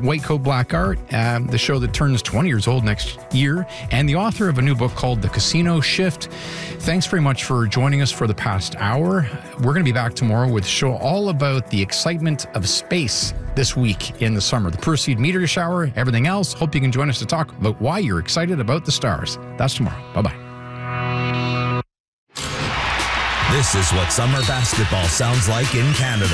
White Coat Black Art, the show that turns 20 years old next year, and the author of a new book called The Casino Shift. Thanks very much for joining us for the past hour. We're going to be back tomorrow with a show all about the excitement of space this week in the summer. The Perseid meteor shower, everything else. Hope you can join us to talk about why you're excited about the stars. That's tomorrow. Bye-bye. This is what summer basketball sounds like in Canada.